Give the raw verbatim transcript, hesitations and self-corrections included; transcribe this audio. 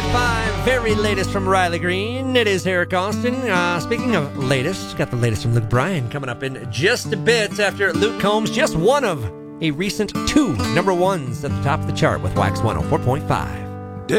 point five, very latest from Riley Green. It is Eric Austin. Uh, speaking of latest, got the latest from Luke Bryan coming up in just a bit after Luke Combs, just one of a recent two number ones at the top of the chart with Wax one oh four point five.